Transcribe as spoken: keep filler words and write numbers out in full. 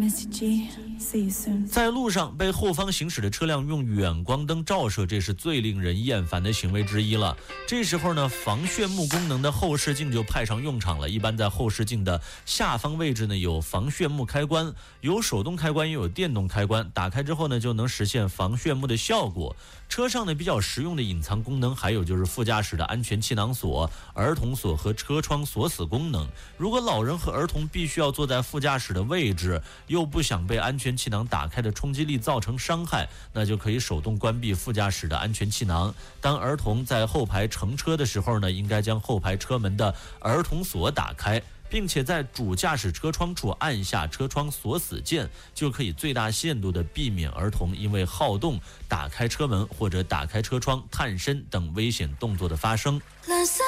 miss you, G. See you soon. 在路上被后方行驶的车辆用远光灯照射，这是最令人厌烦的行为之一了。这时候呢，防眩目功能的后视镜就派上用场了。一般在后视镜的下方位置呢，有防眩目开关，有手动开关，也有电动开关。打开之后呢，就能实现防眩目的效果。车上呢，比较实用的隐藏功能还有就是副驾驶的安全气囊锁、儿童锁和车窗锁死功能。如果老人和儿童必须要坐在副驾驶的位置，又不想被安全气囊打开的冲击力造成伤害，那就可以手动关闭副驾驶的安全气囊。当儿童在后排乘车的时候呢，应该将后排车门的儿童锁打开，并且在主驾驶车窗处按下车窗锁死键，就可以最大限度地避免儿童因为好动打开车门或者打开车窗探身等危险动作的发生。